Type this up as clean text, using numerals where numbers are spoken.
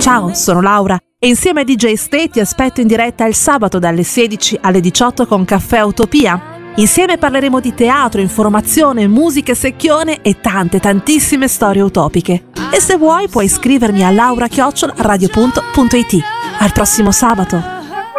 Ciao, sono Laura e insieme a DJ Ste ti aspetto in diretta il sabato dalle 16 alle 18 con Caffè Utopia. Insieme parleremo di teatro, informazione, musica secchione e tantissime storie utopiche. E se vuoi puoi iscrivermi a laura@radio.it. Al prossimo sabato!